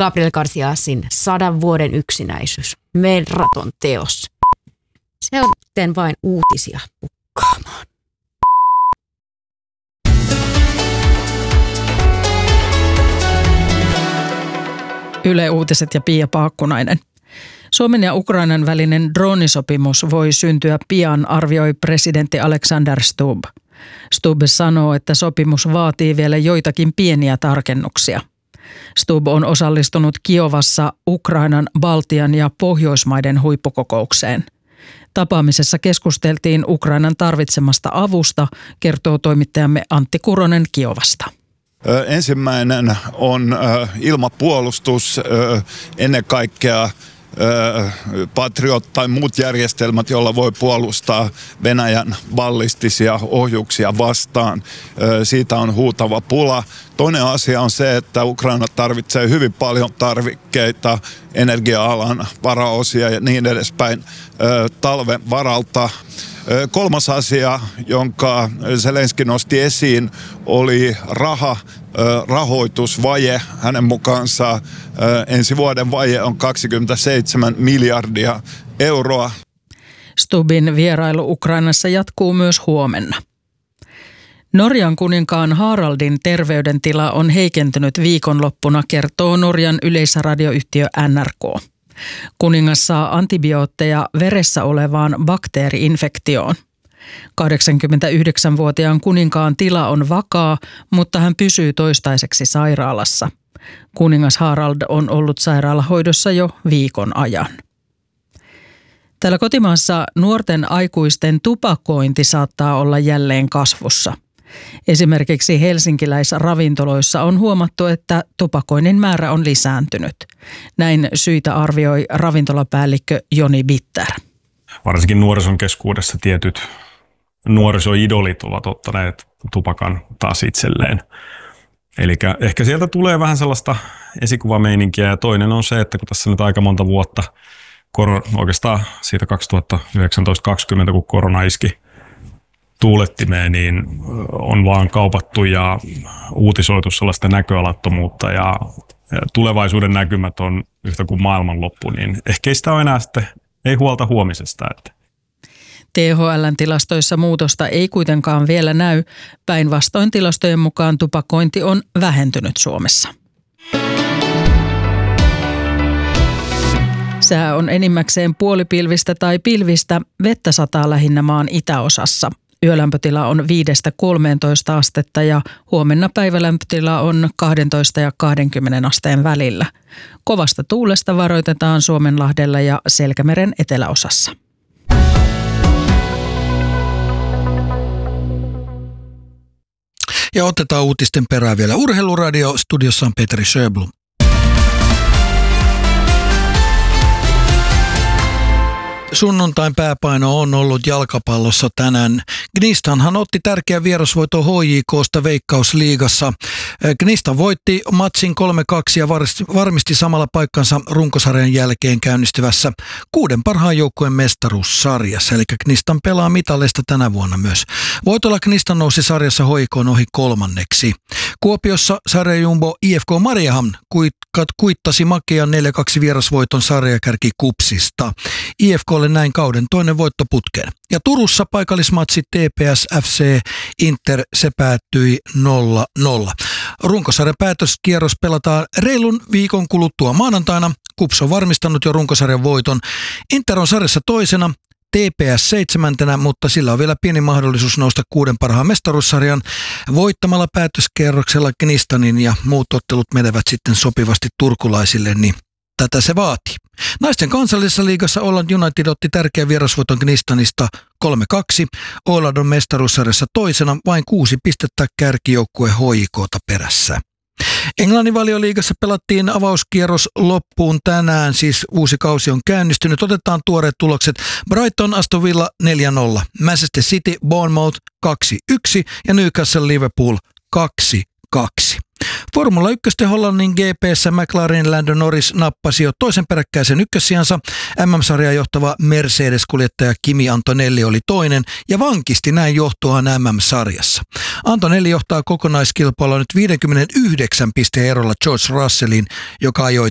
Gabriel Garciasin 100 vuoden yksinäisyys. Verraton teos. Se on sitten vain uutisia pukkaamaan. Yle Uutiset ja Pia Paakkunainen. Suomen ja Ukrainan välinen droonisopimus voi syntyä pian, arvioi presidentti Alexander Stubb. Stubb sanoo, että sopimus vaatii vielä joitakin pieniä tarkennuksia. Stubb on osallistunut Kiovassa Ukrainan, Baltian ja Pohjoismaiden huippukokoukseen. Tapaamisessa keskusteltiin Ukrainan tarvitsemasta avusta, kertoo toimittajamme Antti Kuronen Kiovasta. Ensimmäinen on ilmapuolustus, ennen kaikkea Patriot tai muut järjestelmät, joilla voi puolustaa Venäjän ballistisia ohjuksia vastaan. Siitä on huutava pula. Toinen asia on se, että Ukraina tarvitsee hyvin paljon tarvikkeita, energia-alan varaosia ja niin edespäin talven varalta. Kolmas asia, jonka Zelenski nosti esiin, oli rahoitusvaje. Hänen mukaansa ensi vuoden vaje on 27 miljardia euroa. Stubbin vierailu Ukrainassa jatkuu myös huomenna. Norjan kuninkaan Haraldin terveydentila on heikentynyt viikonloppuna, kertoo Norjan yleisradioyhtiö NRK. Kuningas saa antibiootteja veressä olevaan bakteeri-infektioon. 89-vuotiaan kuninkaan tila on vakaa, mutta hän pysyy toistaiseksi sairaalassa. Kuningas Harald on ollut sairaalahoidossa jo viikon ajan. Täällä kotimaassa nuorten aikuisten tupakointi saattaa olla jälleen kasvussa. Esimerkiksi helsinkiläisravintoloissa on huomattu, että tupakoinnin määrä on lisääntynyt. Näin syitä arvioi ravintolapäällikkö Joni Bitter. Varsinkin nuorison keskuudessa tietyt nuorisoidolit ovat ottaneet tupakan taas itselleen. Eli ehkä sieltä tulee vähän sellaista esikuvameininkiä, ja toinen on se, että kun tässä nyt aika monta vuotta, oikeastaan siitä 2019-2020, kun korona iski tuulettimeen, niin on vaan kaupattu ja uutisoitu sellaista näköalattomuutta, ja tulevaisuuden näkymät on yhtä kuin maailmanloppu, niin ehkä ei sitä ole enää sitten, ei huolta huomisesta. THL:n tilastoissa muutosta ei kuitenkaan vielä näy. Päinvastoin tilastojen mukaan tupakointi on vähentynyt Suomessa. Sää on enimmäkseen puolipilvistä tai pilvistä, vettä sataa lähinnä maan itäosassa. Yölämpötila on 5-13 astetta ja huomenna päivälämpötila on 12 ja 20 asteen välillä. Kovasta tuulesta varoitetaan Suomenlahdella ja Selkämeren eteläosassa. Ja otetaan uutisten perään vielä Urheiluradio. Studiossa on Petri Sjöblom. Sunnuntain pääpaino on ollut jalkapallossa tänään. Gnistanhan otti tärkeän vierasvoiton HJK:sta Veikkausliigassa. Gnistan voitti matsin 3-2 ja varmisti samalla paikkansa runkosarjan jälkeen käynnistyvässä 6 parhaan joukkueen mestaruussarjassa. Eli Gnistan pelaa mitaleista tänä vuonna myös. Voitolla Gnistan nousi sarjassa HJK:n ohi 3. Kuopiossa sarjajumbo IFK Mariehamn kuittasi makean 4-2 vierasvoiton sarjakärki KuPSista. IFK:lle näin kauden toinen voitto putkeen. Ja Turussa paikallismatsi TPS FC Inter, se päättyi 0-0. Runkosarjan päätöskierros pelataan reilun viikon kuluttua maanantaina. KuPS on varmistanut jo runkosarjan voiton. Inter on sarjassa toisena, TPS 7, mutta sillä on vielä pieni mahdollisuus nousta 6 parhaan mestaruussarjan voittamalla päätöskierroksella Gnistanin, ja muut ottelut menevät sitten sopivasti turkulaisille, niin tätä se vaatii. Naisten kansallisessa liigassa Åland United otti tärkeän vierasvoiton Gnistanista 3-2. Åland on mestaruussarjassa toisena, vain 6 pistettä kärkijoukkue HJK:ta perässä. Englannin Valioliigassa pelattiin avauskierros loppuun tänään, siis uusi kausi on käynnistynyt. Otetaan tuoreet tulokset. Brighton Aston Villa 4-0, Manchester City Bournemouth 2-1 ja Newcastle Liverpool 2-2. Formula 1 Hollannin GP:ssä McLaren Lando Norris nappasi jo toisen peräkkäisen ykkössijansa. MM-sarjaa johtava Mercedes-kuljettaja Kimi Antonelli oli toinen ja vankisti näin johtoaan MM-sarjassa. Antonelli johtaa kokonaiskilpailua nyt 59 pisteen erolla George Russellin, joka ajoi